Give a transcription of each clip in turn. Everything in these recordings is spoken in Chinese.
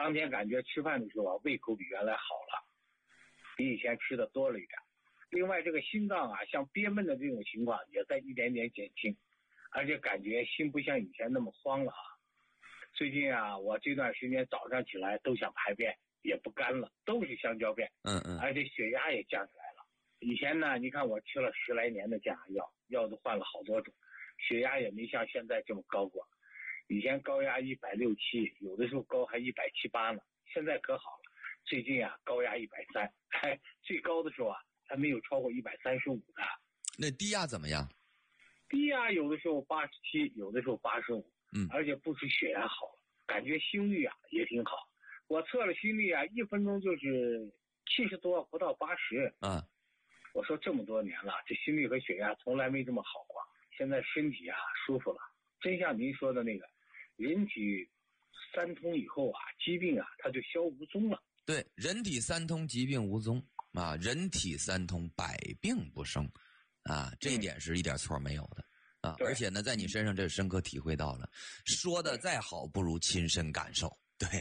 当天感觉吃饭的时候啊，胃口比原来好了，比以前吃的多了一点。另外这个心脏啊，像憋闷的这种情况也在一点点减轻，而且感觉心不像以前那么慌了啊。最近啊，我这段时间早上起来都想排便，也不干了，都是香蕉便。而且血压也降下来了。以前呢，你看我吃了10来年的降压药，药都换了好多种，血压也没像现在这么高过。以前高压160、170，有的时候高还170、180呢，现在可好了。最近啊，高压130，最高的时候啊，还没有超过135的。 那低压怎么样？ 低压有的时候87，有的时候85。而且不止血压好了，感觉心率啊也挺好。我测了心率啊，1分钟就是70多，不到80。我说这么多年了，这心率和血压从来没这么好过。现在身体啊舒服了，真像您说的那个，人体3通以后啊，疾病啊它就消无踪了。 对，人体3通，疾病无踪啊，人体3通，百病不生啊，这一点是一点错没有的。而且呢，在你身上这深刻体会到了，说的再好不如亲身感受。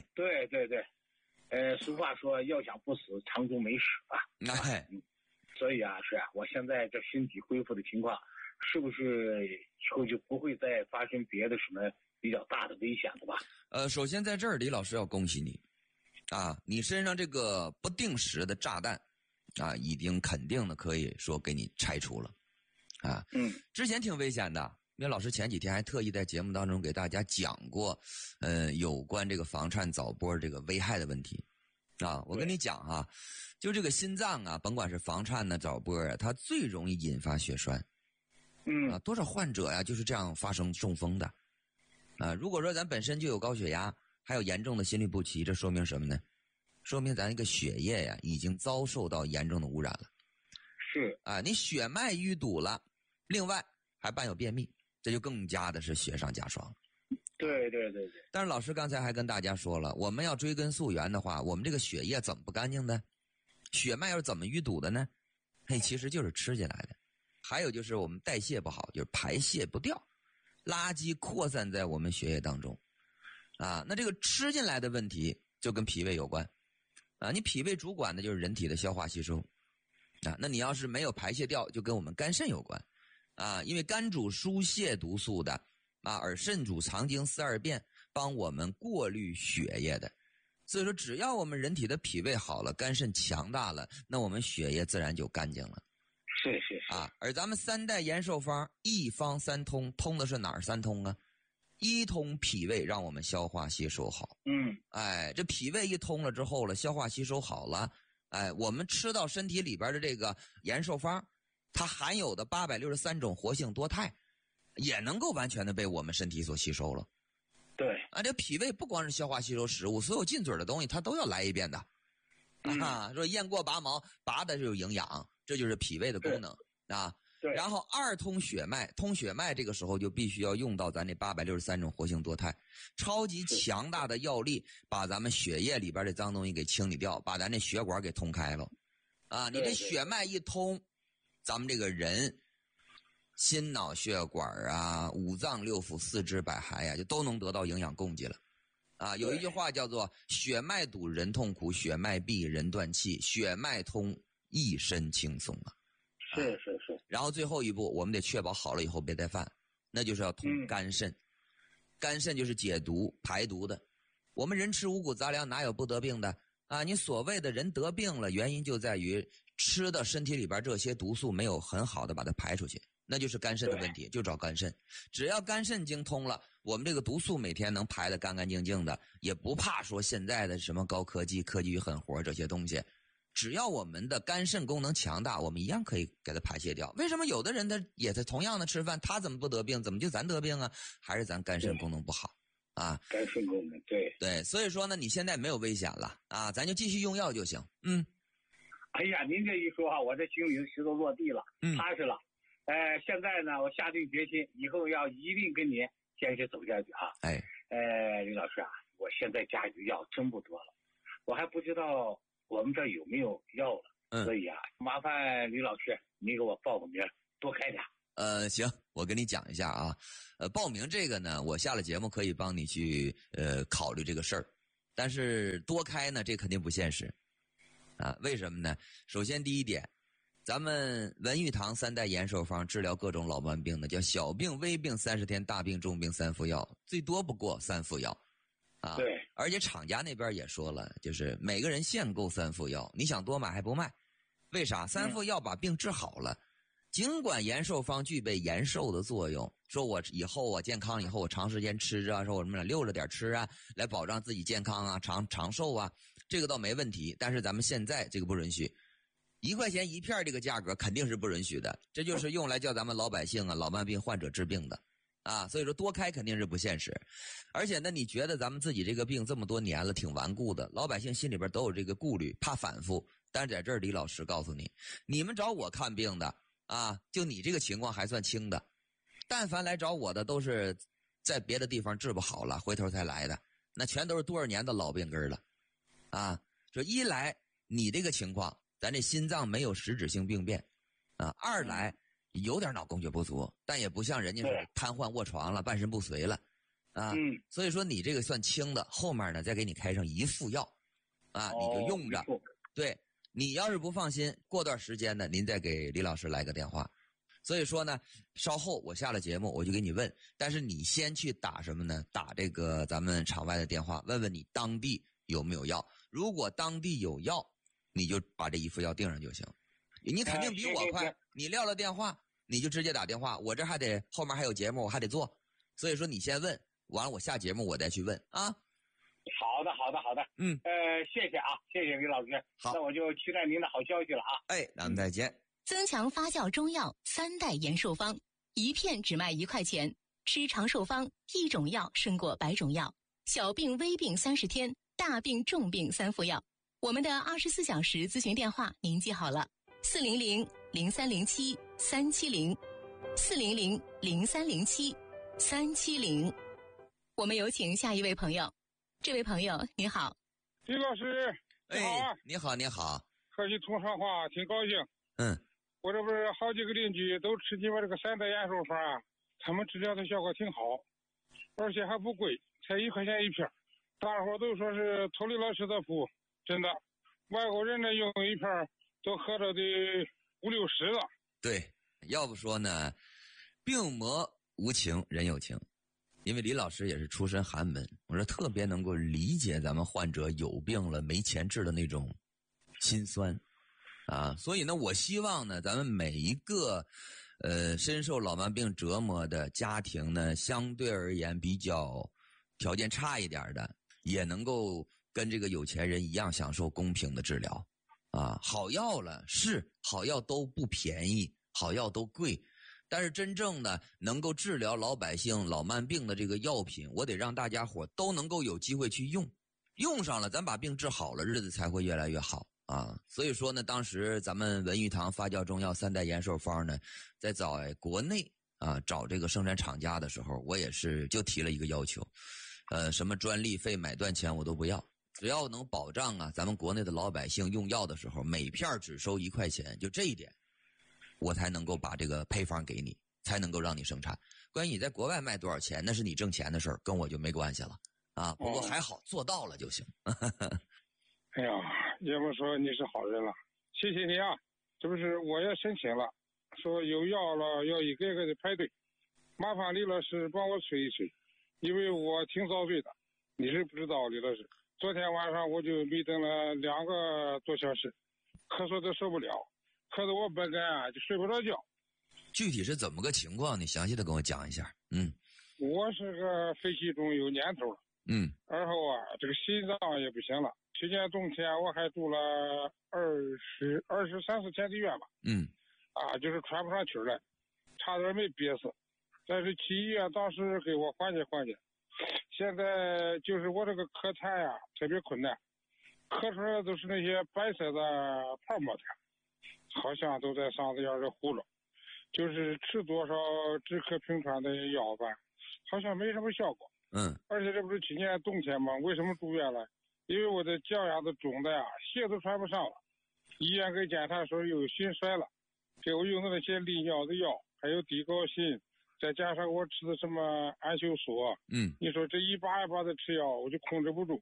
对， 俗话说要想不死，长中没死吧。所以啊，是啊，我现在这身体恢复的情况，是不是以后就不会再发生别的什么比较大的危险了吧？ 首先在这儿，李老师要恭喜你啊，你身上这个不定时的炸弹啊，已经肯定的可以说给你拆除了。之前挺危险的，因为老师前几天还特意在节目当中给大家讲过，有关这个房颤早搏这个危害的问题啊。我跟你讲啊，就这个心脏啊，甭管是房颤呢、早搏啊，它最容易引发血栓。多少患者呀就是这样发生中风的啊。如果说咱本身就有高血压，还有严重的心律不齐，这说明什么呢？说明咱这个血液呀已经遭受到严重的污染了。 是啊， 你血脉淤堵了。另外还伴有便秘，这就更加的是雪上加霜。 对。 但是老师刚才还跟大家说了，我们要追根溯源的话，我们这个血液怎么不干净的？血脉又是怎么淤堵的呢？其实就是吃进来的。还有就是我们代谢不好，就是排泄不掉，垃圾扩散在我们血液当中。那这个吃进来的问题就跟脾胃有关。你脾胃主管的就是人体的消化吸收。那你要是没有排泄掉，就跟我们肝肾有关。因为肝主疏泄毒素的而肾主藏精四二便，帮我们过滤血液的。所以说只要我们人体的脾胃好了，肝肾强大了，那我们血液自然就干净了。 是而咱们3代延寿方一方3通，通的是哪儿3通啊？一通脾胃，让我们消化吸收好。这脾胃一通了之后了，消化吸收好了，我们吃到身体里边的这个延寿方，它含有的863种活性多肽，也能够完全的被我们身体所吸收了。 对这脾胃不光是消化吸收食物，所有进嘴的东西它都要来一遍的。说雁过拔毛，拔的是有营养，这就是脾胃的功能啊。然后2通血脉，通血脉这个时候就必须要用到咱这863种活性多肽，超级强大的药力，把咱们血液里边的脏东西给清理掉，把咱这血管给通开了。你这血脉一通，咱们这个人心脑血管五脏六腑四肢百骸就都能得到营养供给了。有一句话叫做血脉堵人痛苦，血脉闭人断气，血脉通一身轻松是。 然后最后一步，我们得确保好了以后别再犯，那就是要通肝肾。肝肾就是解毒排毒的。我们人吃五谷杂粮，哪有不得病的你所谓的人得病了，原因就在于吃的身体里边这些毒素没有很好的把它排出去，那就是肝肾的问题，就找肝肾。只要肝肾精通了，我们这个毒素每天能排得干干净净的，也不怕说现在的什么高科技、科技与狠活这些东西。只要我们的肝肾功能强大，我们一样可以给它排泄掉。为什么有的人他也在同样的吃饭，他怎么不得病，怎么就咱得病啊？还是咱肝肾功能不好肝肾功能对，所以说呢，你现在没有危险了咱就继续用药就行。 哎呀，您这一说我这心里石头落地了，踏实了。现在呢，我下定决心，以后要一定跟您坚持走下去李老师我现在家里药真不多了，我还不知道我们这有没有药了，所以麻烦李老师你给我报个名，多开点。 行，我跟你讲一下报名这个呢，我下了节目可以帮你去考虑这个事儿但是多开呢，这肯定不现实啊。为什么呢？首先第一点，咱们文玉堂3代延寿方治疗各种老慢病的，叫小病、微病30天，大病、重病3副药，最多不过3副药啊。 对， 而且厂家那边也说了，就是每个人限购3副药，你想多买还不卖。为啥？3副药把病治好了。尽管延寿方具备延寿的作用，说我以后我健康以后我长时间吃啊，说我们溜着点吃啊，来保障自己健康啊、长寿啊，这个倒没问题。但是咱们现在这个不允许，1块钱1片这个价格肯定是不允许的，这就是用来叫咱们老百姓啊、老慢病患者治病的啊。所以说多开肯定是不现实。而且呢，你觉得咱们自己这个病这么多年了挺顽固的，老百姓心里边都有这个顾虑，怕反复。但是在这儿李老师告诉你，你们找我看病的啊，就你这个情况还算轻的，但凡来找我的都是在别的地方治不好了回头才来的，那全都是多少年的老病根了啊。说一来你这个情况咱这心脏没有实质性病变啊，二来有点脑供血不足，但也不像人家是瘫痪卧床了半身不遂了啊。所以说你这个算轻的，后面呢再给你开上1副药啊，你就用着。对，你要是不放心，过段时间呢，您再给李老师来个电话。所以说呢，稍后我下了节目我就给你问，但是你先去打什么呢？打这个咱们场外的电话，问问你当地有没有药。如果当地有药，你就把这1副药订上就行。你肯定比我快，你撂了电话，你就直接打电话，我这还得后面还有节目，我还得做。所以说你先问，完了我下节目我再去问啊。 好的。谢谢啊，谢谢李老师。好，那我就期待您的好消息了啊。 哎，咱们再见。 增强发酵中药3代延寿方，1片只卖1块钱，吃长寿方，1种药胜过100种药。小病微病30天，大病重病3副药。我们的24小时咨询电话您记好了，400-0307-370，400-0307-370。我们有请下一位朋友。这位朋友你好。 李老师你好啊。 你好你好。 和你通上话挺高兴。我这不是好几个邻居都吃你们这个3代延寿方啊，他们治疗的效果挺好，而且还不贵，才1块钱1片。大伙都说是托李老师的福，真的，外国人呢用1片都喝了得50-60了。 对，要不说呢，病魔无情人有情。因为李老师也是出身寒门，我说特别能够理解咱们患者有病了没钱治的那种心酸啊。所以呢，我希望呢，咱们每一个深受老慢病折磨的家庭呢，相对而言比较条件差一点的，也能够跟这个有钱人一样享受公平的治疗啊。好药了，是好药都不便宜，好药都贵。但是真正的能够治疗老百姓老慢病的这个药品，我得让大家伙都能够有机会去用，用上了咱把病治好了，日子才会越来越好啊。所以说呢，当时咱们文玉堂发酵中药3代延寿方呢，在在国内啊找这个生产厂家的时候，我也是就提了一个要求，什么专利费买断钱我都不要，只要能保障啊咱们国内的老百姓用药的时候每片只收1块钱，就这一点我才能够把这个配方给你，才能够让你生产。关于你在国外卖多少钱，那是你挣钱的事儿，跟我就没关系了啊。不过还好做到了就行。 哎呀，要不说你是好人了，谢谢你啊。这不是我也申请了，说有药了要一个个的排队，麻烦李老师帮我催一催，因为我挺遭罪的。你是不知道，李老师，昨天晚上我就没等了2个多小时，咳嗽都受不了，咳得我本该啊就睡不着觉。 具体是怎么个情况？你详细的跟我讲一下。 我是个肺气肿有年头了，然后啊这个心脏也不行了。去年冬天我还住了23-24天的院吧，就是喘不上气来，差点没憋死。但是去医院当时给我缓解缓解，现在就是我这个咳痰呀特别困难，咳出来的都是那些白色的泡沫痰，好像都在嗓子眼儿糊了。就是吃多少止咳平喘的药吧，好像没什么效果。而且这不是去年冬天吗？为什么住院了？因为我的脚丫子肿的呀，鞋都穿不上了。医院给检查说有心衰了，给我用的那些利尿的药，还有地高辛，再加上我吃的什么氨休索，你说这一把一把的吃药，我就控制不住。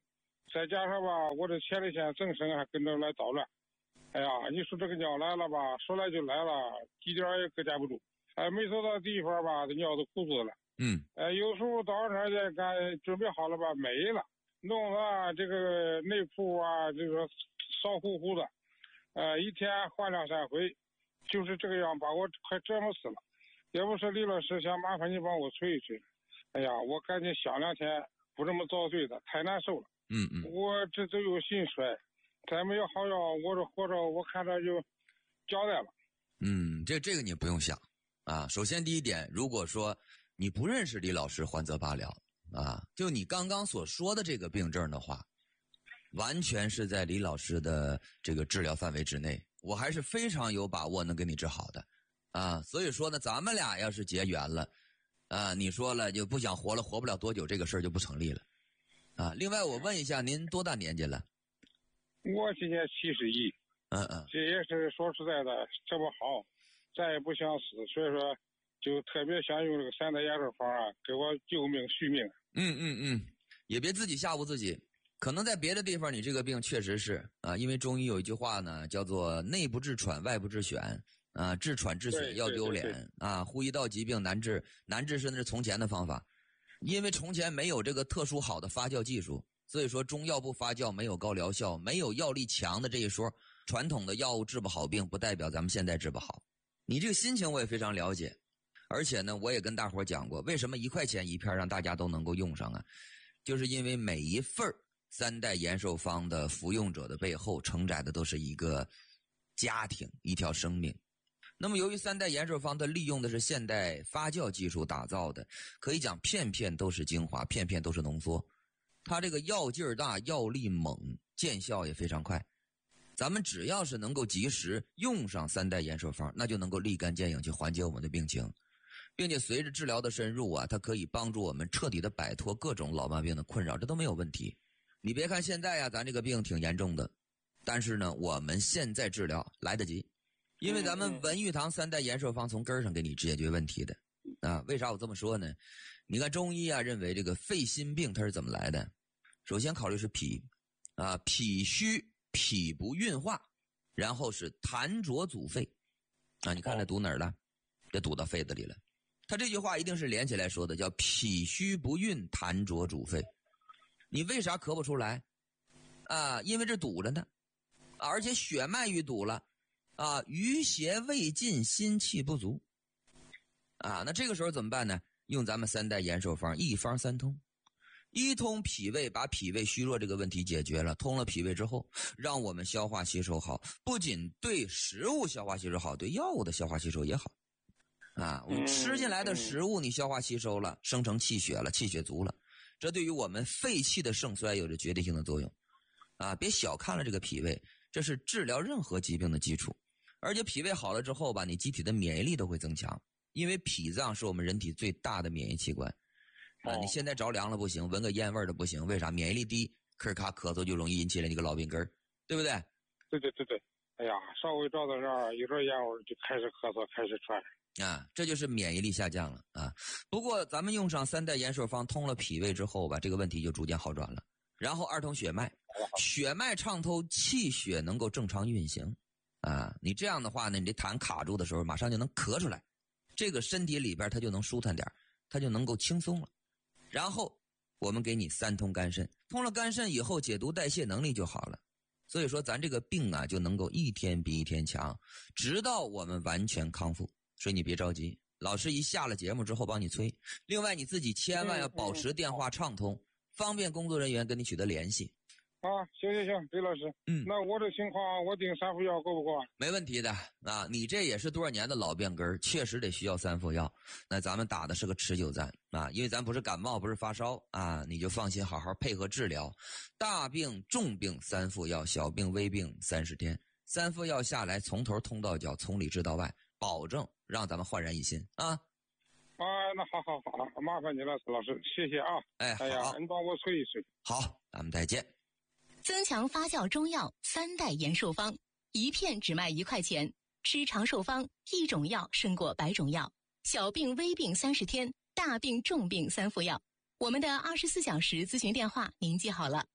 再加上吧，我这前列腺增生还跟着来捣乱。哎呀，你说这个尿来了吧，说来就来了，一点也搁架不住。没走到地方吧，这尿都裤子了。有时候早上也干准备好了吧，没了，弄得这个内裤啊，这个骚乎乎的。一天换2、3回，就是这个样，把我快折磨死了。也不是李老师，想麻烦你帮我催一催。哎呀，我赶紧想2天，不这么遭罪的，太难受了。我这都有心衰，再没有好药，我这活着我看着就交代了。 这个你不用想啊。首先第一点，如果说你不认识李老师，还则罢了啊。就你刚刚所说的这个病症的话，完全是在李老师的这个治疗范围之内，我还是非常有把握能给你治好的啊。所以说呢，咱们俩要是结缘了啊，你说了就不想活了，活不了多久，这个事儿就不成立了啊。另外我问一下，您多大年纪了？ 我今年71。这也是说实在的，这不好，再也不想死，所以说就特别想用这个3代延寿方啊，给我救命续命。 也别自己吓唬自己，可能在别的地方你这个病确实是啊，因为中医有一句话呢，叫做内不治喘，外不治癣啊，治喘治癣要丢脸啊，呼吸道疾病难治，难治是那是从前的方法，因为从前没有这个特殊好的发酵技术，所以说中药不发酵，没有高疗效，没有药力强的这一说，传统的药物治不好病，不代表咱们现在治不好。你这个心情我也非常了解，而且呢，我也跟大伙讲过，为什么1块钱一片让大家都能够用上啊？就是因为每一份3代延寿方的服用者的背后承载的都是一个家庭，一条生命。那么由于3代延寿方它利用的是现代发酵技术打造的，可以讲片片都是精华，片片都是浓缩，它这个药劲儿大，药力猛，见效也非常快。咱们只要是能够及时用上3代延寿方，那就能够立竿见影去缓解我们的病情，并且随着治疗的深入啊，它可以帮助我们彻底的摆脱各种老毛病的困扰，这都没有问题。你别看现在啊，咱这个病挺严重的，但是呢，我们现在治疗来得及，因为咱们文玉堂3代延寿方从根上给你解决问题的啊。为啥我这么说呢？你看中医啊，认为这个肺心病它是怎么来的？首先考虑是脾啊，脾虚，脾不运化，然后是痰浊阻肺啊。你看这堵哪儿了？这堵到肺子里了。他这句话一定是连起来说的，叫脾虚不运，痰浊阻肺。你为啥咳不出来啊？因为这堵着呢，而且血脉淤堵了啊，余邪未尽，心气不足啊。那这个时候怎么办呢？用咱们3代延寿方，一方3通。一通脾胃，把脾胃虚弱这个问题解决了，通了脾胃之后，让我们消化吸收好，不仅对食物消化吸收好，对药物的消化吸收也好啊。我们吃进来的食物你消化吸收了，生成气血了，气血足了，这对于我们肺气的盛衰有着决定性的作用啊。别小看了这个脾胃，这是治疗任何疾病的基础。而且脾胃好了之后吧，你机体的免疫力都会增强，因为脾脏是我们人体最大的免疫器官啊。你现在着凉了不行，闻个烟味的不行，为啥？免疫力低，咳咔咳嗽就容易引起了你个老病根，对不对？ 对。哎呀，稍微着到这儿，有点烟味就开始咳嗽，开始喘啊，这就是免疫力下降了啊。不过咱们用上3代延寿方，通了脾胃之后吧，这个问题就逐渐好转了。然后2通血脉，血脉畅通，气血能够正常运行啊。你这样的话呢，你这痰卡住的时候，马上就能咳出来，这个身体里边它就能舒坦点，它就能够轻松了。然后我们给你3通肝肾，通了肝肾以后，解毒代谢能力就好了。所以说咱这个病啊，就能够一天比一天强，直到我们完全康复。所以你别着急，老师一下了节目之后帮你催。另外你自己千万要保持电话畅通，方便工作人员跟你取得联系。 行，李老师，那我这情况我订3副药够不够啊？ 没问题的啊，你这也是多少年的老病根，确实得需要3副药。那咱们打的是个持久战啊，因为咱不是感冒，不是发烧啊，你就放心好好配合治疗。大病重病3副药，小病微病30天，3副药下来，从头通到脚，从里治到外，保证让咱们焕然一新啊。 那好，麻烦你了，老师，谢谢啊。哎呀，你帮我催一催。 好，咱们再见。 增强发酵中药3代延寿方，一片只卖1块钱，吃长寿方，一种药胜过100种药。小病微病30天，大病重病3副药。我们的24小时咨询电话您记好了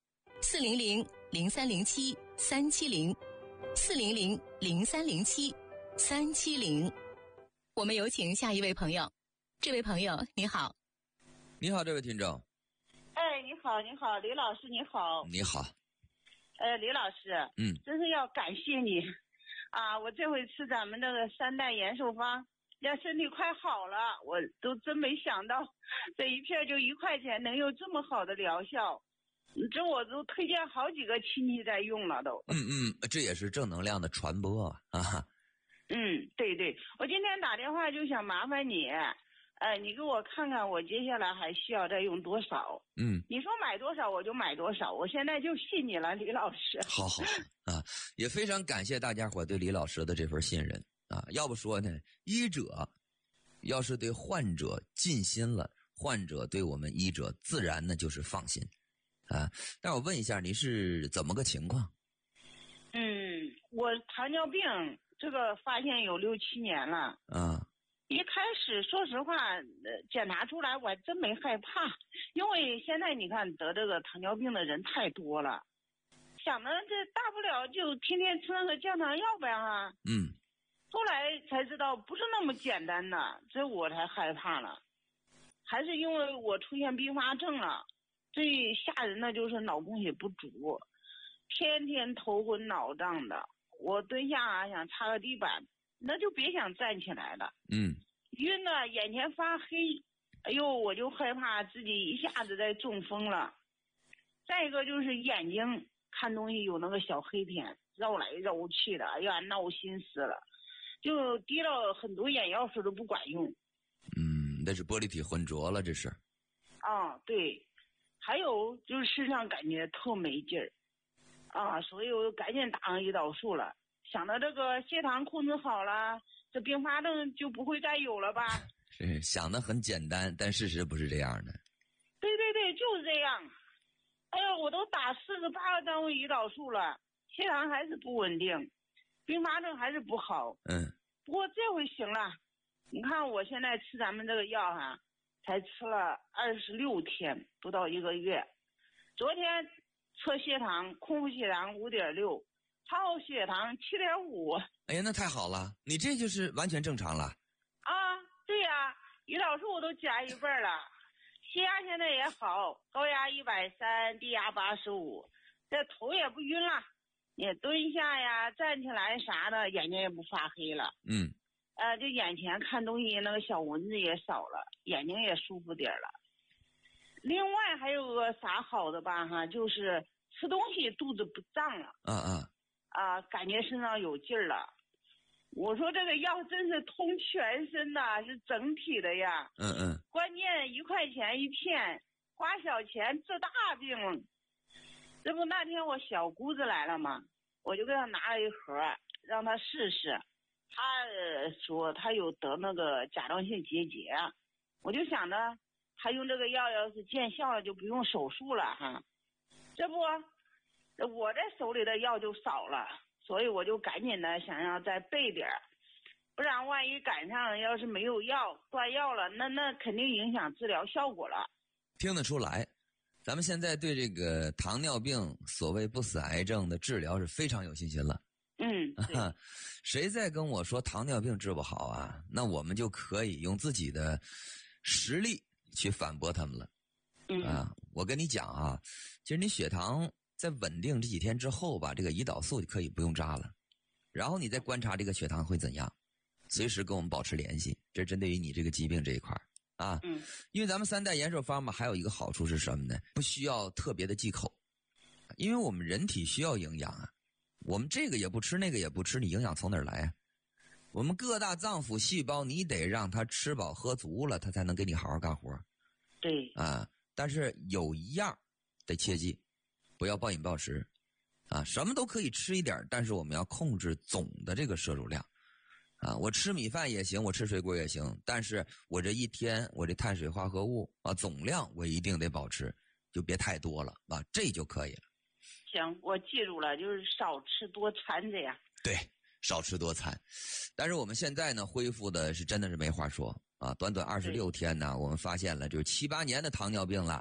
400-0307-370，400-0307-370。我们有请下一位朋友。这位朋友你好。 你好，这位听众。 哎，你好，李老师你好。 你好。 李老师，真是要感谢你啊！我这回吃咱们这个3代延寿方，要身体快好了，我都真没想到，这一片就1块钱能有这么好的疗效，这我都推荐好几个亲戚在用了都。 这也是正能量的传播啊。 对，我今天打电话就想麻烦你。你给我看看，我接下来还需要再用多少？你说买多少我就买多少，我现在就信你了，李老师。好啊，也非常感谢大家伙对李老师的这份信任啊。要不说呢，医者要是对患者尽心了，患者对我们医者自然呢就是放心啊。但我问一下，你是怎么个情况？ 我糖尿病这个发现有6、7年了。一开始说实话，检查出来我还真没害怕，因为现在你看得这个糖尿病的人太多了，想着这大不了就天天吃那个降糖药呗哈。后来才知道不是那么简单的，这我才害怕了。还是因为我出现并发症了，最吓人的就是脑供血不足，天天头昏脑胀的，我蹲下想擦个地板那就别想站起来了。晕了，眼前发黑，哎呦，我就害怕自己一下子再中风了。再一个就是眼睛看东西有那个小黑点，绕来绕去的，哎呀，闹心死了，就滴了很多眼药水都不管用。 那是玻璃体浑浊了，这是。 对，还有就是身上感觉特没劲儿，所以我赶紧打上胰岛素了。想到这个血糖控制好了，这并发症就不会再有了吧？ 是想的很简单，但事实不是这样的。 对，就是这样。哎呀，我都打48个单位胰岛素了，血糖还是不稳定，并发症还是不好。不过这回行了，你看我现在吃咱们这个药才吃了26天，不到1个月。昨天测血糖，空腹血糖5.6。超血糖7.5。 哎呀，那太好了，你这就是完全正常了。 对呀，胰岛素我都加1倍了，血压现在也好，高压130，低压85，这头也不晕了，你蹲下呀、站起来啥的，眼睛也不发黑了。就眼前看东西那个小蚊子也少了，眼睛也舒服点了。另外还有个啥好的吧就是吃东西肚子不胀了。感觉身上有劲儿了。我说这个药真是通全身的，是整体的呀。关键1块钱一片，花小钱治大病。这不那天我小姑子来了嘛，我就给她拿了一盒，让她试试。她说她有得那个甲状腺结节，我就想着她用这个药要是见效了，就不用手术了这不。我这手里的药就少了，所以我就赶紧的想要再备点儿，不然万一赶上要是没有药断药了，那肯定影响治疗效果了。 听得出来，咱们现在对这个糖尿病所谓不死癌症的治疗是非常有信心了。谁再跟我说糖尿病治不好啊，那我们就可以用自己的实力去反驳他们了。我跟你讲其实你血糖在稳定这几天之后吧，这个胰岛素就可以不用扎了，然后你再观察这个血糖会怎样，随时跟我们保持联系。这是针对于你这个疾病这一块因为咱们3代延寿方嘛，还有一个好处是什么呢？不需要特别的忌口，因为我们人体需要营养我们这个也不吃，那个也不吃，你营养从哪儿来我们各大脏腑细胞，你得让它吃饱喝足了，它才能给你好好干活。 对但是有一样得切记，不要暴饮暴食什么都可以吃一点，但是我们要控制总的这个摄入量我吃米饭也行，我吃水果也行，但是我这一天我这碳水化合物总量我一定得保持，就别太多了这就可以了。 行，我记住了，就是少吃多餐这样。 对，少吃多餐。但是我们现在呢，恢复的是真的是没话说短短26天呢，我们发现了就是7、8年的糖尿病了，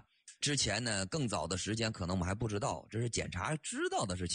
之前呢，更早的时间可能我们还不知道，这是检查知道的事情。